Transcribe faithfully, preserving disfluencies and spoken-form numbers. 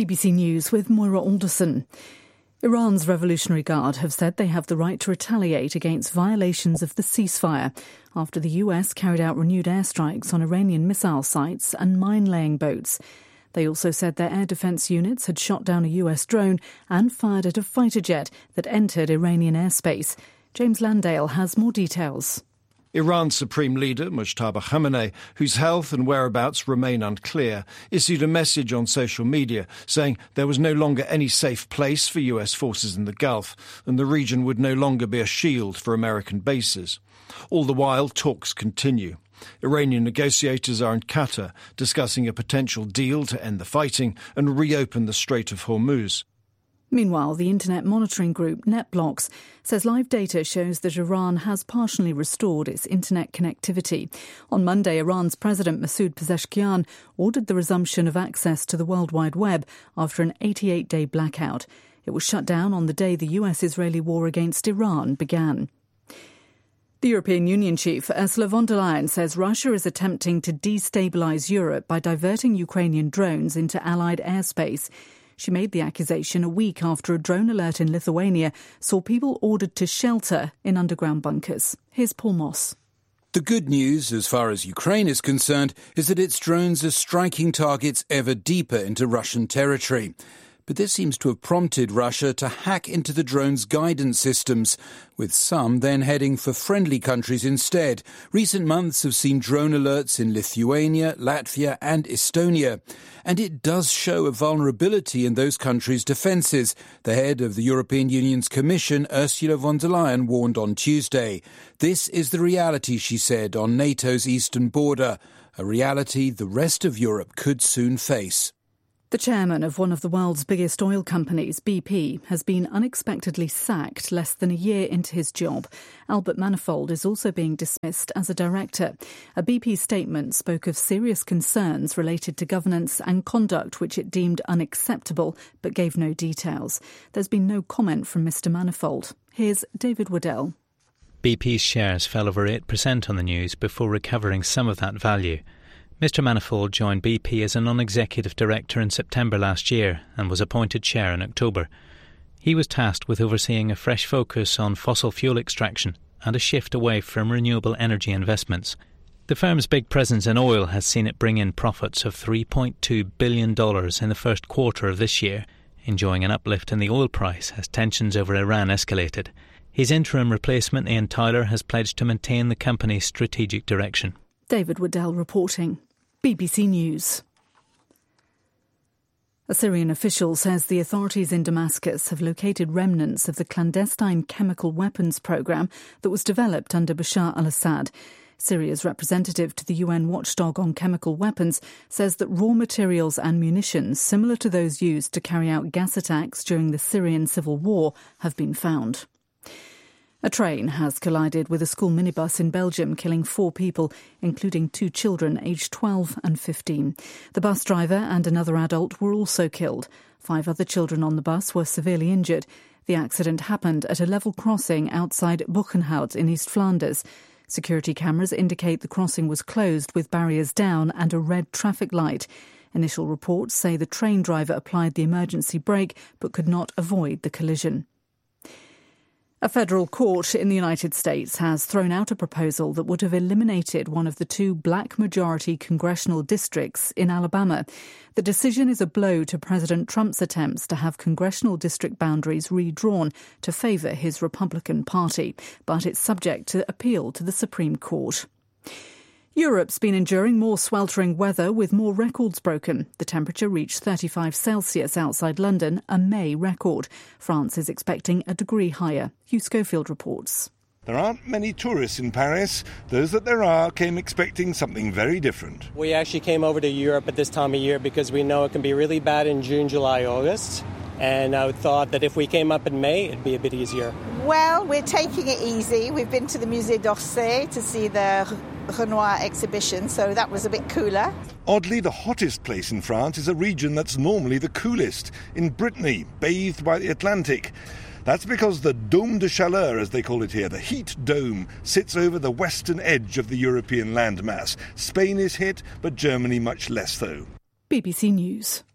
B B C News with Moira Alderson. Iran's Revolutionary Guard have said they have the right to retaliate against violations of the ceasefire after the U S carried out renewed airstrikes on Iranian missile sites and mine-laying boats. They also said their air defence units had shot down a U S drone and fired at a fighter jet that entered Iranian airspace. James Landale has more details. Iran's Supreme Leader, Mujtaba Khamenei, whose health and whereabouts remain unclear, issued a message on social media saying there was no longer any safe place for U S forces in the Gulf and the region would no longer be a shield for American bases. All the while, talks continue. Iranian negotiators are in Qatar discussing a potential deal to end the fighting and reopen the Strait of Hormuz. Meanwhile, the internet monitoring group NetBlocks says live data shows that Iran has partially restored its internet connectivity. On Monday, Iran's President Masoud Pezeshkian ordered the resumption of access to the World Wide Web after an eighty-eight day blackout. It was shut down on the day the U S-Israeli war against Iran began. The European Union chief, Ursula von der Leyen, says Russia is attempting to destabilise Europe by diverting Ukrainian drones into Allied airspace. She made the accusation a week after a drone alert in Lithuania saw people ordered to shelter in underground bunkers. Here's Paul Moss. The good news, as far as Ukraine is concerned, is that its drones are striking targets ever deeper into Russian territory. But this seems to have prompted Russia to hack into the drone's guidance systems, with some then heading for friendly countries instead. Recent months have seen drone alerts in Lithuania, Latvia and Estonia. And it does show a vulnerability in those countries' defences. The head of the European Union's Commission, Ursula von der Leyen, warned on Tuesday. This is the reality, she said, on NATO's eastern border, a reality the rest of Europe could soon face. The chairman of one of the world's biggest oil companies, B P, has been unexpectedly sacked less than a year into his job. Albert Manifold is also being dismissed as a director. A B P statement spoke of serious concerns related to governance and conduct which it deemed unacceptable, but gave no details. There's been no comment from Mr Manifold. Here's David Waddell. B P's shares fell over eight percent on the news before recovering some of that value. Mr Manifold joined B P as a non-executive director in September last year and was appointed chair in October. He was tasked with overseeing a fresh focus on fossil fuel extraction and a shift away from renewable energy investments. The firm's big presence in oil has seen it bring in profits of three point two billion dollars in the first quarter of this year, enjoying an uplift in the oil price as tensions over Iran escalated. His interim replacement, Ian Tyler, has pledged to maintain the company's strategic direction. David Waddell reporting. B B C News. A Syrian official says the authorities in Damascus have located remnants of the clandestine chemical weapons programme that was developed under Bashar al-Assad. Syria's representative to the U N watchdog on chemical weapons says that raw materials and munitions similar to those used to carry out gas attacks during the Syrian civil war have been found. A train has collided with a school minibus in Belgium, killing four people, including two children aged twelve and fifteen. The bus driver and another adult were also killed. Five other children on the bus were severely injured. The accident happened at a level crossing outside Buchenhout in East Flanders. Security cameras indicate the crossing was closed with barriers down and a red traffic light. Initial reports say the train driver applied the emergency brake but could not avoid the collision. A federal court in the United States has thrown out a proposal that would have eliminated one of the two black-majority congressional districts in Alabama. The decision is a blow to President Trump's attempts to have congressional district boundaries redrawn to favour his Republican Party, but it's subject to appeal to the Supreme Court. Europe's been enduring more sweltering weather with more records broken. The temperature reached thirty-five Celsius outside London, a May record. France is expecting a degree higher. Hugh Schofield reports. There aren't many tourists in Paris. Those that there are came expecting something very different. We actually came over to Europe at this time of year because we know it can be really bad in June, July, August. And I thought that if we came up in May, it'd be a bit easier. Well, we're taking it easy. We've been to the Musée d'Orsay to see the Renoir exhibition, so that was a bit cooler. Oddly, the hottest place in France is a region that's normally the coolest, in Brittany, bathed by the Atlantic. That's because the Dôme de Chaleur, as they call it here, the heat dome, sits over the western edge of the European landmass. Spain is hit, but Germany much less so. B B C News.